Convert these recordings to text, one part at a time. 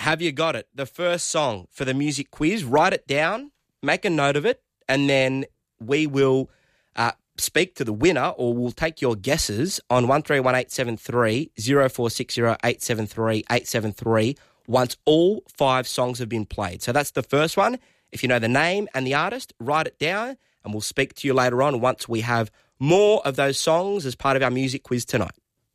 Have you got it? The first song for the music quiz. Write it down, make a note of it, and then we will speak to the winner, or we'll take your guesses on 131873 0460 873 873 once all 5 songs have been played. So that's the first one. If you know the name and the artist, write it down, and we'll speak to you later on once we have more of those songs as part of our music quiz tonight.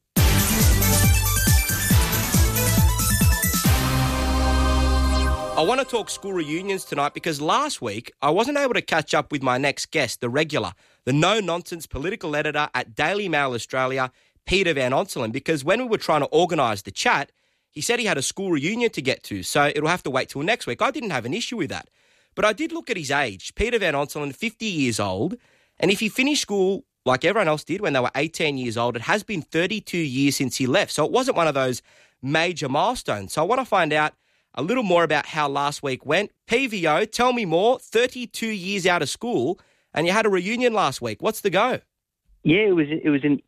I want to talk school reunions tonight because last week I wasn't able to catch up with my next guest, the regular, the no-nonsense political editor at Daily Mail Australia, Peter Van Onselen, because when we were trying to organise the chat, he said he had a school reunion to get to, so it'll have to wait till next week. I didn't have an issue with that. But I did look at his age. Peter Van Onselen, 50 years old, and if he finished school like everyone else did when they were 18 years old, it has been 32 years since he left, so it wasn't one of those major milestones. So I want to find out a little more about how last week went. PVO, tell me more. 32 years out of school, and you had a reunion last week. What's the go? Yeah, it was an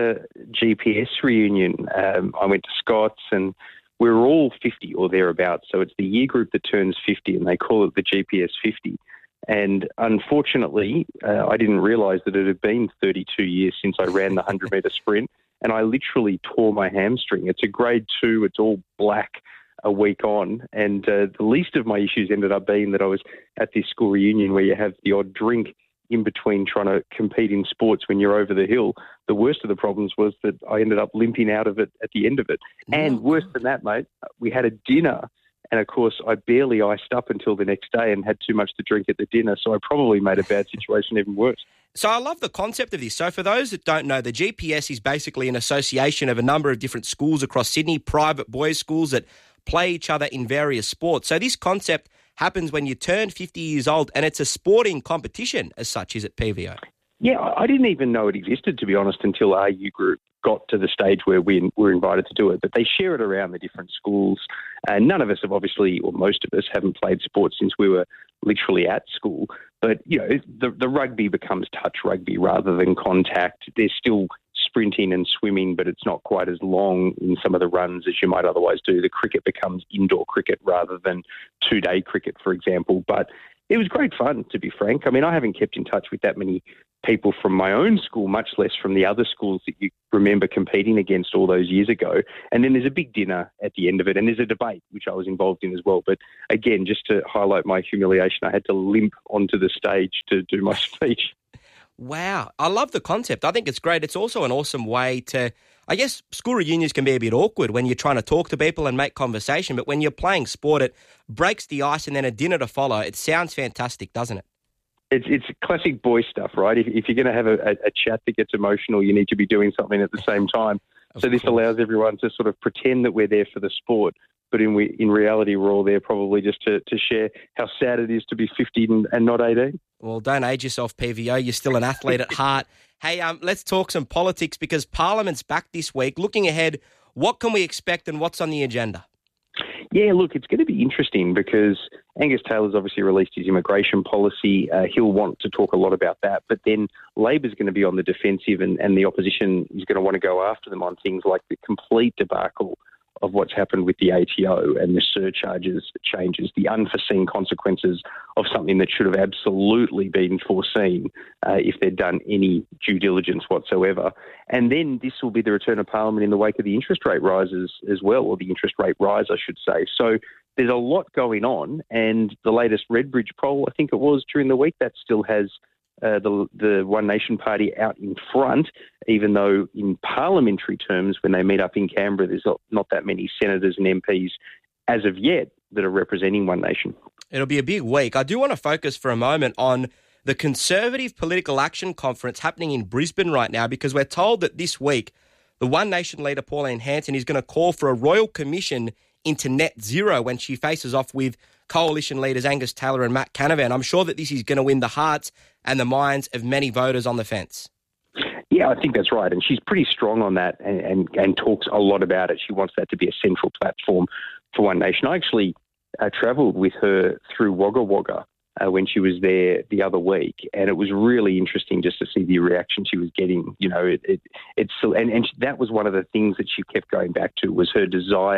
inter-GPS reunion. I went to Scott's, and we were all 50 or thereabouts. So it's the year group that turns 50, and they call it the GPS 50. And unfortunately, I didn't realise that it had been 32 years since I ran the 100-metre sprint, and I literally tore my hamstring. It's a grade 2. It's all black a week on, and the least of my issues ended up being that I was at this school reunion where you have the odd drink in between trying to compete in sports when you're over the hill. The worst of the problems was that I ended up limping out of it at the end of it. And worse than that, mate, we had a dinner, and of course I barely iced up until the next day and had too much to drink at the dinner, so I probably made a bad situation even worse. So I love the concept of this. So for those that don't know, the GPS is basically an association of a number of different schools across Sydney, private boys' schools that play each other in various sports. So this concept happens when you turn 50 years old, and it's a sporting competition as such, is it, PVO? Yeah, I didn't even know it existed, to be honest, until our U group got to the stage where we were invited to do it. But they share it around the different schools. And none of us have obviously, or most of us, haven't played sports since we were literally at school. But, you know, the rugby becomes touch rugby rather than contact. There's still sprinting and swimming, but it's not quite as long in some of the runs as you might otherwise do. The cricket becomes indoor cricket rather than 2-day cricket, for example. But it was great fun, to be frank. I mean, I haven't kept in touch with that many people from my own school, much less from the other schools that you remember competing against all those years ago. And then there's a big dinner at the end of it, and there's a debate, which I was involved in as well. But again, just to highlight my humiliation, I had to limp onto the stage to do my speech. Wow. I love the concept. I think it's great. It's also an awesome way to, I guess school reunions can be a bit awkward when you're trying to talk to people and make conversation, but when you're playing sport, it breaks the ice and then a dinner to follow. It sounds fantastic, doesn't it? It's classic boy stuff, right? If you're going to have a chat that gets emotional, you need to be doing something at the same time. So this allows everyone to sort of pretend that we're there for the sport, but in reality, we're all there probably just to share how sad it is to be 50 and not 18. Well, don't age yourself, PVO. You're still an athlete at heart. Hey, let's talk some politics because Parliament's back this week. Looking ahead, what can we expect and what's on the agenda? Yeah, look, it's going to be interesting because Angus Taylor's obviously released his immigration policy. He'll want to talk a lot about that. But then Labor's going to be on the defensive and the opposition is going to want to go after them on things like the complete debacle of what's happened with the ATO and the surcharges changes, the unforeseen consequences of something that should have absolutely been foreseen if they'd done any due diligence whatsoever. And then this will be the return of Parliament in the wake of the interest rate rises as well, or the interest rate rise, I should say. So there's a lot going on, and the latest Redbridge poll, I think it was during the week, that still has the One Nation Party out in front, even though in parliamentary terms, when they meet up in Canberra, there's not that many senators and MPs as of yet that are representing One Nation. It'll be a big week. I do want to focus for a moment on the Conservative Political Action Conference happening in Brisbane right now, because we're told that this week the One Nation leader, Pauline Hanson, is going to call for a royal commission into net zero when she faces off with coalition leaders Angus Taylor and Matt Canavan. I'm sure that this is going to win the hearts and the minds of many voters on the fence. Yeah, I think that's right. And she's pretty strong on that and talks a lot about it. She wants that to be a central platform for One Nation. I actually travelled with her through Wagga Wagga when she was there the other week, and it was really interesting just to see the reaction she was getting. You know, that was one of the things that she kept going back to, was her desire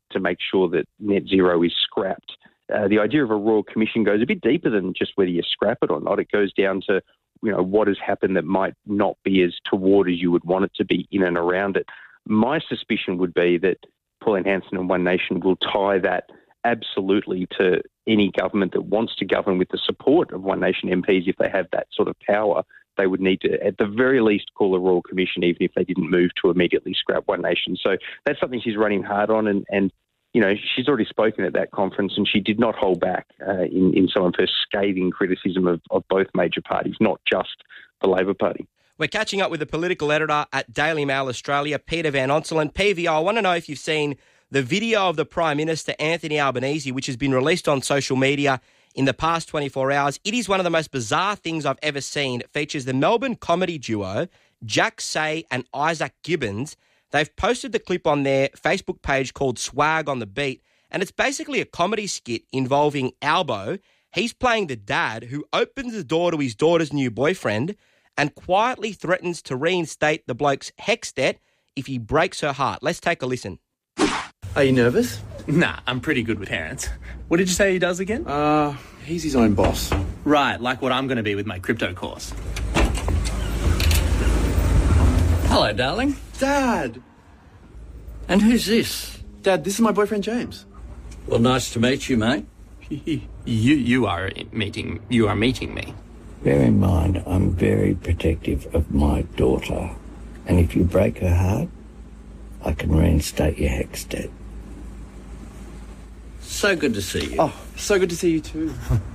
to make sure that net zero is scrapped. The idea of a Royal Commission goes a bit deeper than just whether you scrap it or not. It goes down to, what has happened that might not be as toward as you would want it to be in and around it. My suspicion would be that Pauline Hanson and One Nation will tie that absolutely to any government that wants to govern with the support of One Nation MPs. If they have that sort of power, they would need to, at the very least, call a Royal Commission, even if they didn't move to immediately scrap One Nation. So that's something she's running hard on, and she's already spoken at that conference, and she did not hold back in some of her scathing criticism of both major parties, not just the Labor Party. We're catching up with the political editor at Daily Mail Australia, Peter Van Onselen. PV, I want to know if you've seen the video of the Prime Minister, Anthony Albanese, which has been released on social media in the past 24 hours. It is one of the most bizarre things I've ever seen. It features the Melbourne comedy duo, Jack Say and Isaac Gibbons. They've posted the clip on their Facebook page called Swag on the Beat, and it's basically a comedy skit involving Albo. He's playing the dad who opens the door to his daughter's new boyfriend and quietly threatens to reinstate the bloke's HECS debt if he breaks her heart. Let's take a listen. Are you nervous? Nah, I'm pretty good with parents. What did you say he does again? He's his own boss. Right, like what I'm going to be with my crypto course. Hello, darling. Dad! And who's this? Dad, this is my boyfriend James. Well, nice to meet you, mate. You are meeting me. Bear in mind, I'm very protective of my daughter. And if you break her heart, I can reinstate your HECS debt. So good to see you. Oh, so good to see you too.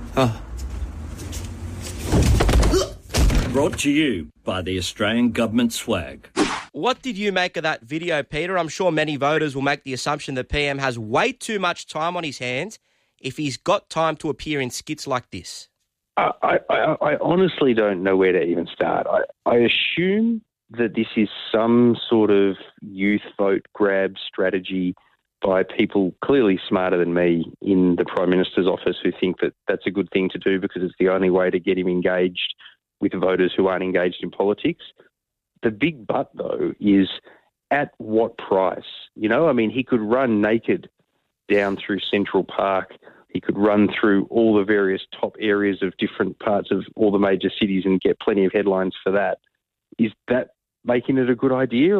Brought to you by the Australian Government Swag. What did you make of that video, Peter? I'm sure many voters will make the assumption that PM has way too much time on his hands if he's got time to appear in skits like this. I honestly don't know where to even start. I assume that this is some sort of youth vote grab strategy by people clearly smarter than me in the Prime Minister's office who think that that's a good thing to do because it's the only way to get him engaged with voters who aren't engaged in politics. The big but, though, is at what price? He could run naked down through Central Park. He could run through all the various top areas of different parts of all the major cities and get plenty of headlines for that. Is that making it a good idea?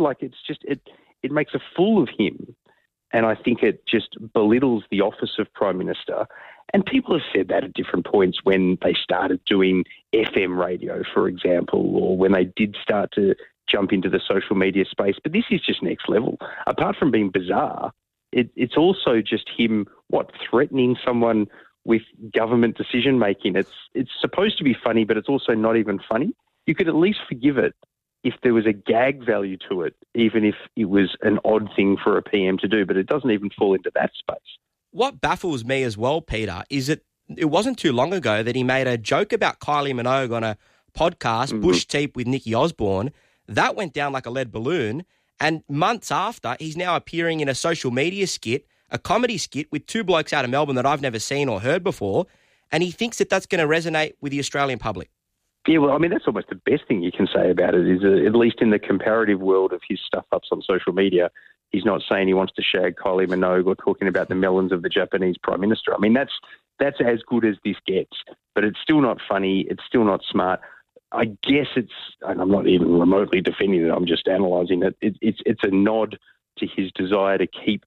It makes a fool of him. And I think it just belittles the office of Prime Minister. And people have said that at different points when they started doing FM radio, for example, or when they did start to jump into the social media space. But this is just next level. Apart from being bizarre, it's also just him, threatening someone with government decision-making. It's supposed to be funny, but it's also not even funny. You could at least forgive it if there was a gag value to it, even if it was an odd thing for a PM to do, but it doesn't even fall into that space. What baffles me as well, Peter, is that it wasn't too long ago that he made a joke about Kylie Minogue on a podcast, Bush Teep with Nikki Osborne. That went down like a lead balloon. And months after, he's now appearing in a social media skit, a comedy skit with two blokes out of Melbourne that I've never seen or heard before. And he thinks that that's going to resonate with the Australian public. Yeah, well, that's almost the best thing you can say about it is at least in the comparative world of his stuff-ups on social media, he's not saying he wants to shag Kylie Minogue or talking about the melons of the Japanese Prime Minister. That's as good as this gets, but it's still not funny. It's still not smart. I guess and I'm not even remotely defending it, I'm just analysing it. It's a nod to his desire to keep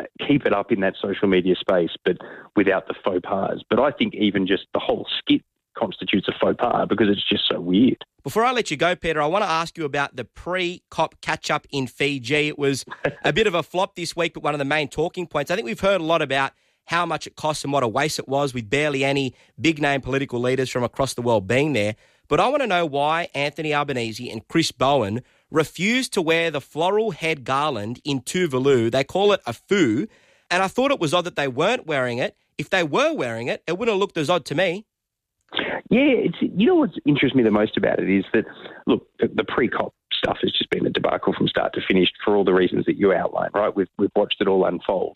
it up in that social media space, but without the faux pas. But I think even just the whole skit constitutes a faux pas because it's just so weird. Before I let you go, Peter, I want to ask you about the pre-COP catch-up in Fiji. It was a bit of a flop this week, but one of the main talking points. I think we've heard a lot about how much it cost and what a waste it was with barely any big-name political leaders from across the world being there. But I want to know why Anthony Albanese and Chris Bowen refused to wear the floral head garland in Tuvalu. They call it a foo, and I thought it was odd that they weren't wearing it. If they were wearing it, it wouldn't have looked as odd to me. Yeah, what interests me the most about it is that, look, the pre-COP stuff has just been a debacle from start to finish for all the reasons that you outlined, right? We've watched it all unfold.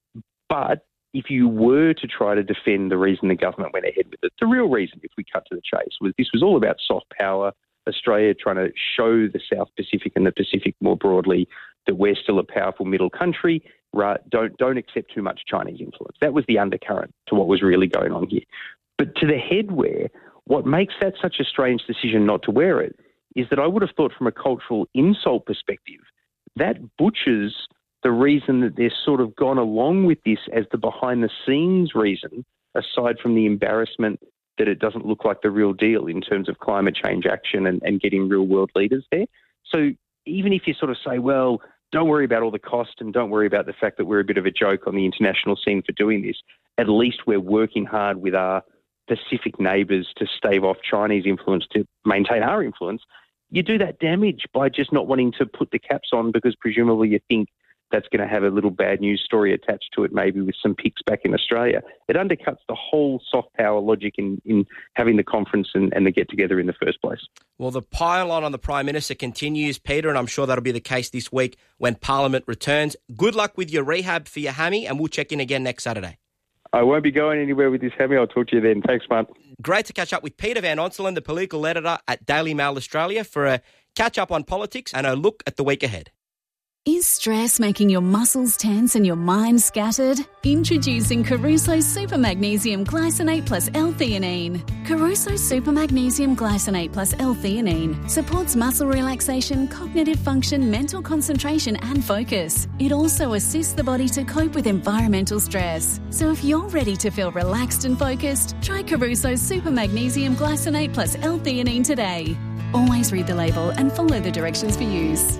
But if you were to try to defend the reason the government went ahead with it, the real reason, if we cut to the chase, was this was all about soft power. Australia, trying to show the South Pacific and the Pacific more broadly that we're still a powerful middle country. Don't accept too much Chinese influence. That was the undercurrent to what was really going on here. But to the headwear, what makes that such a strange decision not to wear it is that I would have thought from a cultural insult perspective, that butchers the reason that they're sort of gone along with this as the behind-the-scenes reason, aside from the embarrassment that it doesn't look like the real deal in terms of climate change action and getting real-world leaders there. So even if you sort of say, well, don't worry about all the cost and don't worry about the fact that we're a bit of a joke on the international scene for doing this, at least we're working hard with our Pacific neighbours to stave off Chinese influence to maintain our influence. You do that damage by just not wanting to put the caps on because presumably you think that's going to have a little bad news story attached to it, maybe with some pics back in Australia. It undercuts the whole soft power logic in having the conference and the get-together in the first place. Well, the pile-on the Prime Minister continues, Peter, and I'm sure that'll be the case this week when Parliament returns. Good luck with your rehab for your hammy, and we'll check in again next Saturday. I won't be going anywhere with this hammy. I'll talk to you then. Thanks, Mark. Great to catch up with Peter Van Onselen, the political editor at Daily Mail Australia, for a catch-up on politics and a look at the week ahead. Is stress making your muscles tense and your mind scattered? Introducing Caruso Super Magnesium Glycinate plus L-theanine. Caruso Super Magnesium Glycinate plus L-theanine supports muscle relaxation, cognitive function, mental concentration and focus. It also assists the body to cope with environmental stress. So if you're ready to feel relaxed and focused, try Caruso Super Magnesium Glycinate plus L-theanine today. Always read the label and follow the directions for use.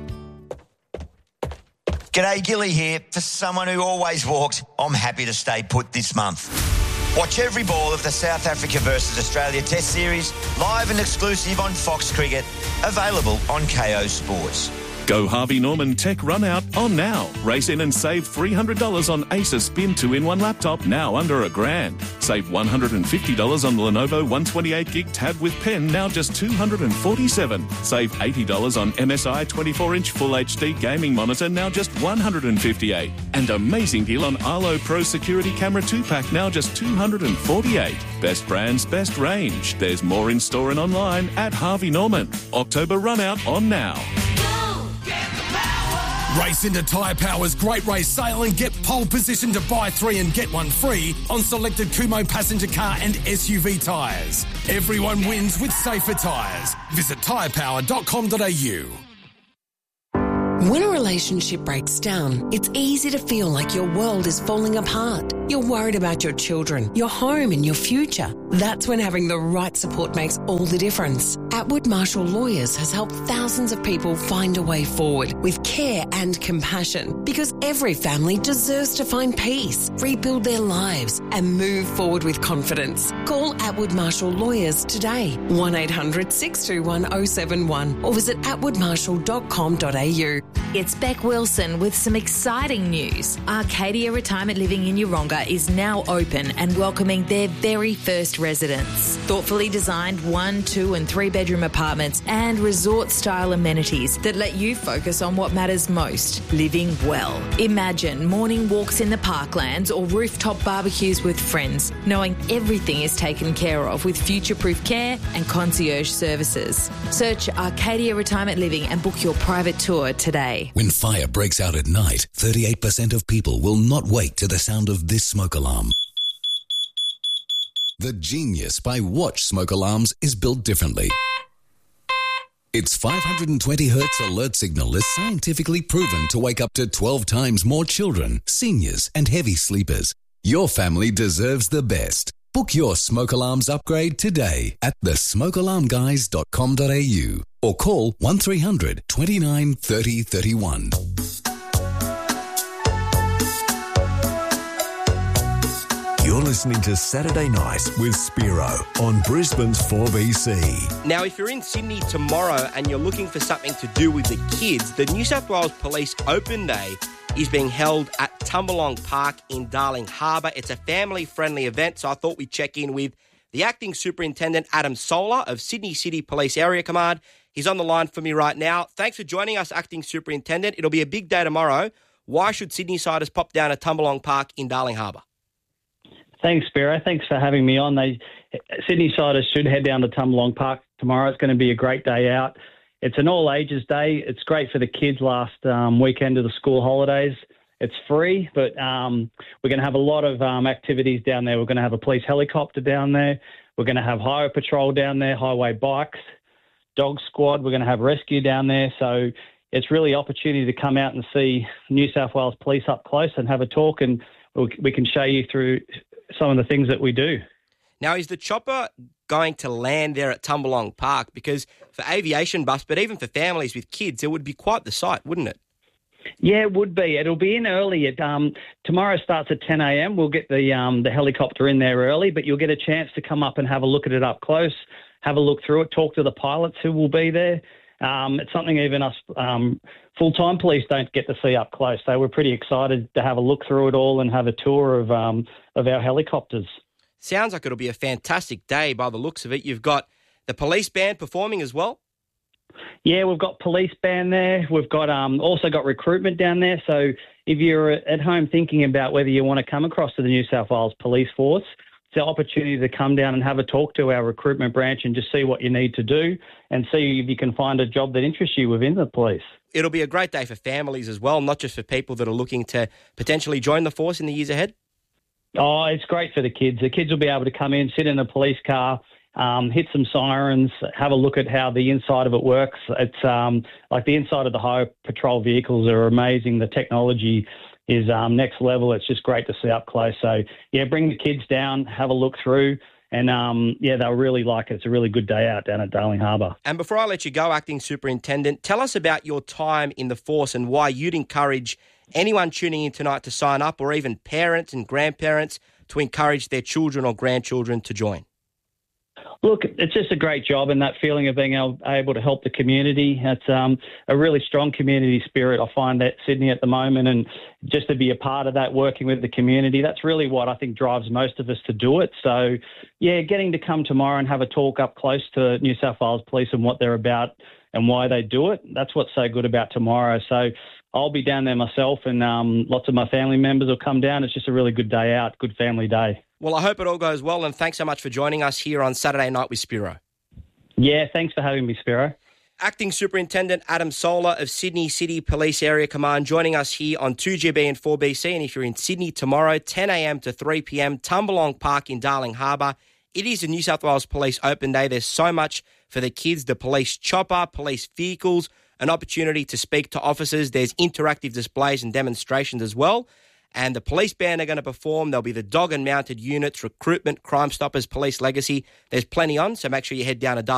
G'day, Gilly here. For someone who always walked, I'm happy to stay put this month. Watch every ball of the South Africa versus Australia Test Series, live and exclusive on Fox Cricket, available on KO Sports. Go Harvey Norman Tech Run Out on now. Race in and save $300 on Acer Spin 2-in-1 laptop, now under $1,000. Save $150 on the Lenovo 128GB tab with pen, now just $247. Save $80 on MSI 24-inch Full HD gaming monitor, now just $158. And amazing deal on Arlo Pro Security Camera 2-pack, now just $248. Best brands, best range. There's more in store and online at Harvey Norman. October Run Out on now. Race into Tyre Power's Great Race Sale and get pole position to buy 3 and get 1 free on selected Kumho passenger car and SUV tyres. Everyone wins with safer tyres. Visit tyrepower.com.au. When a relationship breaks down, it's easy to feel like your world is falling apart. You're worried about your children, your home and your future. That's when having the right support makes all the difference. Atwood Marshall Lawyers has helped thousands of people find a way forward with care and compassion, because every family deserves to find peace, rebuild their lives and move forward with confidence. Call Atwood Marshall Lawyers today, 1-800-621-071 or visit atwoodmarshall.com.au. It's Beck Wilson with some exciting news. Arcadia Retirement Living in Yeronga is now open and welcoming their very first residents. Thoughtfully designed 1, 2 and 3 bedroom apartments and resort-style amenities that let you focus on what matters most, living well. Imagine morning walks in the parklands or rooftop barbecues with friends, knowing everything is taken care of with future-proof care and concierge services. Search Arcadia Retirement Living and book your private tour today. When fire breaks out at night, 38% of people will not wake to the sound of this smoke alarm. The Genius by Watch smoke alarms is built differently. Its 520 Hz alert signal is scientifically proven to wake up to 12 times more children, seniors and heavy sleepers. Your family deserves the best. Book your smoke alarms upgrade today at thesmokealarmguys.com.au or call 1300 29 30 31. You're listening to Saturday Night with Spiro on Brisbane's 4BC. Now, if you're in Sydney tomorrow and you're looking for something to do with the kids, the New South Wales Police Open Day is being held at Tumbalong Park in Darling Harbour. It's a family-friendly event, so I thought we'd check in with the Acting Superintendent, Adam Solar of Sydney City Police Area Command. He's on the line for me right now. Thanks for joining us, Acting Superintendent. It'll be a big day tomorrow. Why should Sydney-siders pop down at Tumbalong Park in Darling Harbour? Thanks, Spiro. Thanks for having me on. Sydney-siders should head down to Tumbalong Park tomorrow. It's going to be a great day out. It's an all-ages day. It's great for the kids last weekend of the school holidays. It's free, but we're going to have a lot of activities down there. We're going to have a police helicopter down there. We're going to have highway patrol down there, highway bikes, dog squad. We're going to have rescue down there. So it's really an opportunity to come out and see New South Wales Police up close and have a talk, and we can show you through some of the things that we do. Now, is the chopper going to land there at Tumbalong Park? Because for aviation buffs, but even for families with kids, it would be quite the sight, wouldn't it? Yeah, it would be. It'll be in early. Tomorrow starts at 10 a.m. We'll get the helicopter in there early, but you'll get a chance to come up and have a look at it up close, have a look through it, talk to the pilots who will be there. It's something even us full-time police don't get to see up close. So we're pretty excited to have a look through it all and have a tour of our helicopters. Sounds like it'll be a fantastic day by the looks of it. You've got the police band performing as well? Yeah, we've got police band there. We've got also got recruitment down there. So if you're at home thinking about whether you want to come across to the New South Wales Police Force, it's an opportunity to come down and have a talk to our recruitment branch and just see what you need to do and see if you can find a job that interests you within the police. It'll be a great day for families as well, not just for people that are looking to potentially join the force in the years ahead. Oh, it's great for the kids. The kids will be able to come in, sit in a police car, hit some sirens, have a look at how the inside of it works. It's like the inside of the highway patrol vehicles are amazing. The technology is next level. It's just great to see up close. So, yeah, bring the kids down, have a look through, and, they'll really like it. It's a really good day out down at Darling Harbour. And before I let you go, Acting Superintendent, tell us about your time in the force and why you'd encourage anyone tuning in tonight to sign up, or even parents and grandparents to encourage their children or grandchildren to join. Look, it's just a great job, and that feeling of being able to help the community. It's a really strong community spirit. I find that Sydney at the moment, and just to be a part of that, working with the community, that's really what I think drives most of us to do it. So, yeah, getting to come tomorrow and have a talk up close to New South Wales Police and what they're about and why they do it, that's what's so good about tomorrow. So I'll be down there myself, and lots of my family members will come down. It's just a really good day out, good family day. Well, I hope it all goes well, and thanks so much for joining us here on Saturday Night with Spiro. Yeah, thanks for having me, Spiro. Acting Superintendent Adam Solar of Sydney City Police Area Command joining us here on 2GB and 4BC. And if you're in Sydney tomorrow, 10 a.m. to 3 p.m, Tumbalong Park in Darling Harbour. It is a New South Wales Police Open Day. There's so much for the kids, the police chopper, police vehicles, an opportunity to speak to officers. There's interactive displays and demonstrations as well. And the police band are going to perform. There'll be the dog and mounted units, recruitment, Crime Stoppers, Police Legacy. There's plenty on, so make sure you head down to